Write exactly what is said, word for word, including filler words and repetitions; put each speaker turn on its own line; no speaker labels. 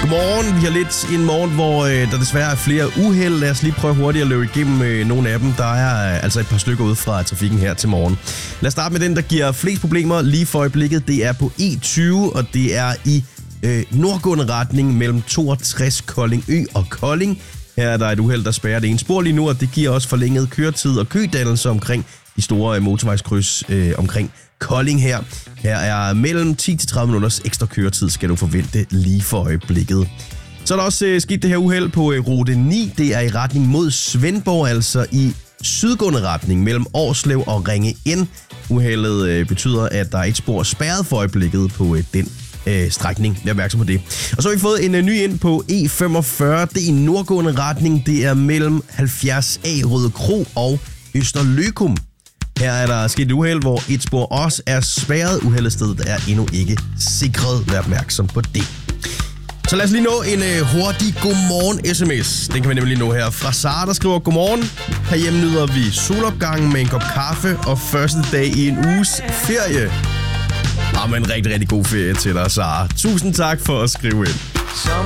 Godmorgen. Vi har lidt en morgen, hvor øh, der desværre er flere uheld. Lad os lige prøve hurtigt at løbe igennem øh, nogle af dem. Der er øh, altså et par stykker ud fra trafikken her til morgen. Lad os starte med den, der giver flest problemer lige for øjeblikket. Det er på E tyve, og det er i øh, nordgående retning mellem toogtres Kolding Ø og Kolding. Her er der et uheld, der spærrer det ene spor lige nu, og det giver også forlænget køretid og kødannelse omkring de store motorvejskryds øh, omkring Kolding her. Her er mellem ti til tredive minutters ekstra køretid, skal du forvente lige for øjeblikket. Så er der også øh, sket det her uheld på øh, rute ni. Det er i retning mod Svendborg, altså i sydgående retning mellem Årslev og Ringe N. Uheldet øh, betyder, at der er et spor spærret for øjeblikket på øh, den øh, strækning. Vær opmærksom på det. Og så har vi fået en øh, ny ind på E femogfyrre. Det er i nordgående retning. Det er mellem halvfjerds A Røde Kro og Østerløkum. Her er der sket et uheld, hvor et spor også er spærret. Uheldestedet er endnu ikke sikret. Vær opmærksom på det. Så lad os lige nå en øh, hurtig godmorgen-sms. Den kan vi nemlig nå her fra Sara, der skriver: Godmorgen. Herhjemme nyder vi solopgangen med en kop kaffe og første dag i en uges ferie. Jamen, en rigtig, rigtig god ferie til dig, Sara. Tusind tak for at skrive ind.